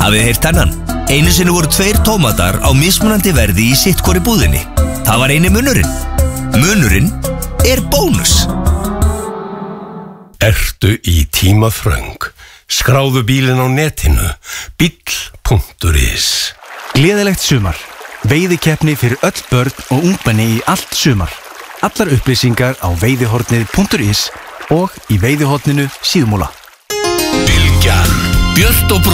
Hafið heyrt hennan? Einu sinni voru 2 tómatar á mismunandi verði í sitt hvori búðinni. Það var eini munurinn. Munurinn bónus. Ertu í tímaþröng? Skráðu bílinn á netinu. Bíll.is. Gleðilegt sumar. Veiðikeppni fyrir öll börn og ungmenni í allt sumar. Allar upplýsingar á veiðihornið.is og í veiðihorninu Síðumúla. Bylgjan, Björt og